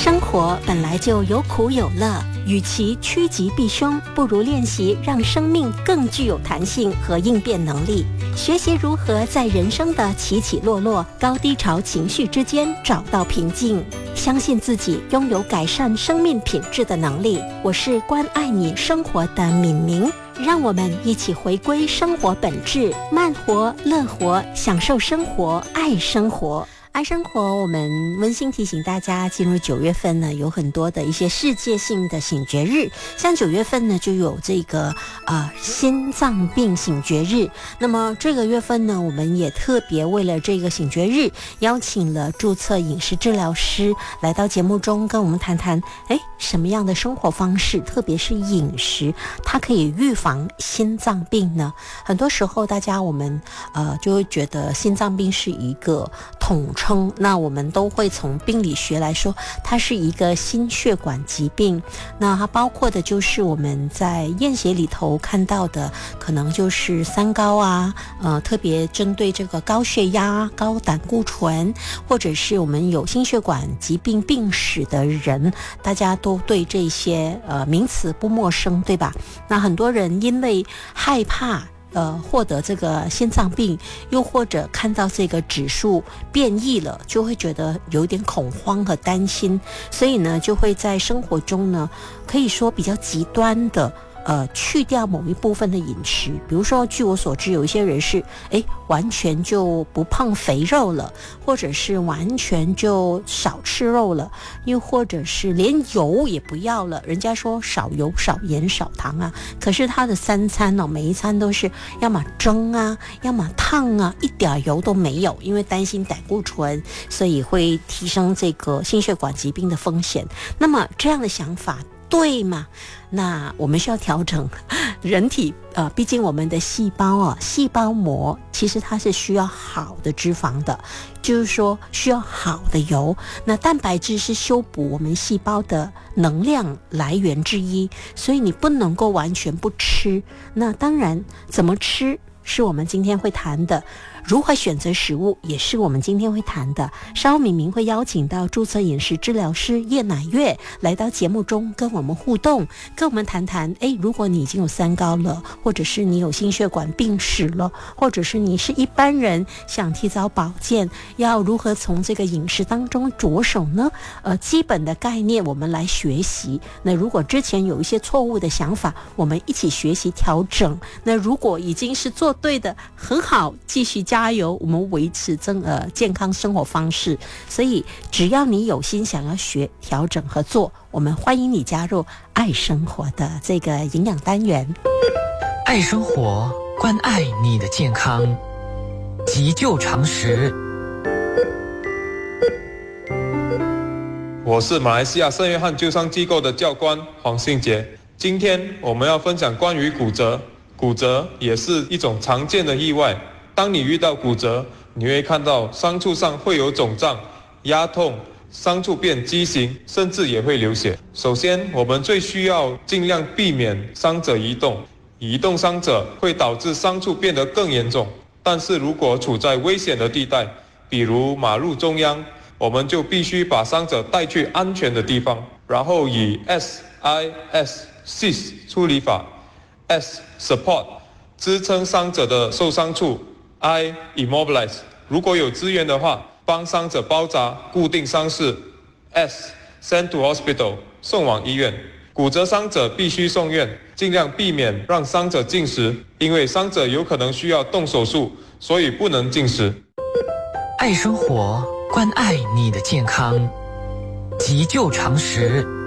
生活本来就有苦有乐，与其趋吉避凶，不如练习让生命更具有弹性和应变能力。学习如何在人生的起起落落、高低潮情绪之间找到平静，相信自己拥有改善生命品质的能力。我是关爱你生活的敏明，让我们一起回归生活本质，慢活、乐活，享受生活，爱生活。爱生活，我们温馨提醒大家，进入9月份呢，有很多的一些世界性的醒觉日，像9月份呢就有这个心脏病醒觉日。那么这个月份呢，我们也特别为了这个醒觉日，邀请了注册饮食治疗师来到节目中跟我们谈谈，什么样的生活方式，特别是饮食，它可以预防心脏病呢？很多时候大家我们就会觉得心脏病是一个统称，那我们都会从病理学来说，它是一个心血管疾病。那它包括的就是我们在验血里头看到的，可能就是三高啊，特别针对这个高血压、高胆固醇，或者是我们有心血管疾病病史的人，大家都对这些名词不陌生，对吧？那很多人因为害怕获得这个心脏病，又或者看到这个指数变异了，就会觉得有点恐慌和担心，所以呢，就会在生活中呢，可以说比较极端的去掉某一部分的饮食。比如说据我所知，有一些人是完全就不碰肥肉了，或者是完全就少吃肉了，又或者是连油也不要了。人家说少油少盐少糖啊，可是他的三餐每一餐都是要么蒸啊，要么烫啊，一点油都没有，因为担心胆固醇，所以会提升这个心血管疾病的风险。那么这样的想法对吗？那我们需要调整人体毕竟我们的细胞细胞膜其实它是需要好的脂肪的，就是说需要好的油。那蛋白质是修补我们细胞的能量来源之一，所以你不能够完全不吃。那当然怎么吃是我们今天会谈的，如何选择食物也是我们今天会谈的。稍后敏明会邀请到注册饮食治疗师叶乃月来到节目中跟我们互动，跟我们谈谈如果你已经有三高了，或者是你有心血管病史了，或者是你是一般人想提早保健，要如何从这个饮食当中着手呢？基本的概念我们来学习。那如果之前有一些错误的想法，我们一起学习调整。那如果已经是做对的，很好，继续加油，我们维持健康生活方式。所以只要你有心想要学调整和做，我们欢迎你加入爱生活的这个营养单元。 爱生活，关爱你的健康，急救常识。 我是马来西亚圣约翰救伤机构的教官黄信杰。今天我们要分享关于骨折。骨折也是一种常见的意外。当你遇到骨折，你会看到伤处上会有肿胀、压痛，伤处变畸形，甚至也会流血。首先，我们最需要尽量避免伤者移动。移动伤者会导致伤处变得更严重。但是如果处在危险的地带，比如马路中央，我们就必须把伤者带去安全的地方，然后以 SIS 处理法。S support 支撑伤者的受伤处， I immobilize 如果有资源的话，帮伤者包扎固定伤势， S send to hospital 送往医院。骨折伤者必须送院，尽量避免让伤者进食，因为伤者有可能需要动手术，所以不能进食。 爱生活，关爱你的健康，急救常识。